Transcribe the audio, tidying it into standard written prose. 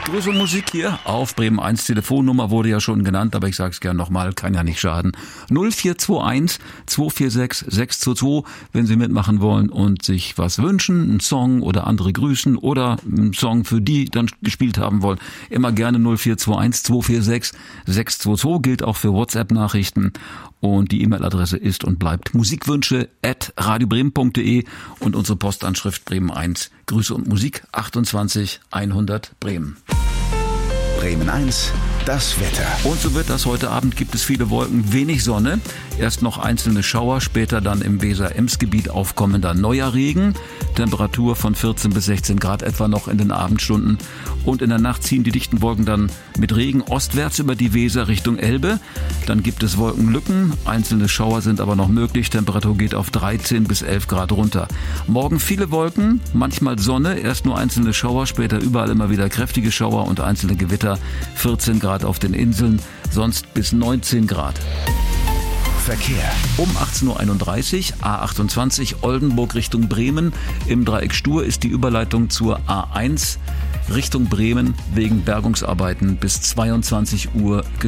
Grüße Musik hier auf Bremen 1. Telefonnummer wurde ja schon genannt, aber ich sage es gern nochmal, kann ja nicht schaden. 0421 246 622, wenn Sie mitmachen wollen und sich was wünschen, einen Song oder andere grüßen oder einen Song für die dann gespielt haben wollen. Immer gerne 0421 246 622, gilt auch für WhatsApp-Nachrichten. Und die E-Mail-Adresse ist und bleibt musikwünsche@radiobremen.de und unsere Postanschrift Bremen 1, Grüße und Musik 28 100 Bremen. Bremen 1, das Wetter. Und so wird das heute Abend, gibt es viele Wolken, wenig Sonne. Erst noch einzelne Schauer, später dann im Weser-Ems-Gebiet aufkommender neuer Regen. Temperatur von 14 bis 16 Grad etwa noch in den Abendstunden. Und in der Nacht ziehen die dichten Wolken dann mit Regen ostwärts über die Weser Richtung Elbe. Dann gibt es Wolkenlücken, einzelne Schauer sind aber noch möglich. Temperatur geht auf 13 bis 11 Grad runter. Morgen viele Wolken, manchmal Sonne, erst nur einzelne Schauer, später überall immer wieder kräftige Schauer und einzelne Gewitter. 14 Grad auf den Inseln, sonst bis 19 Grad. Verkehr. Um 18.31 Uhr, A28 Oldenburg Richtung Bremen. Im Dreieck Stur ist die Überleitung zur A1 Richtung Bremen wegen Bergungsarbeiten bis 22 Uhr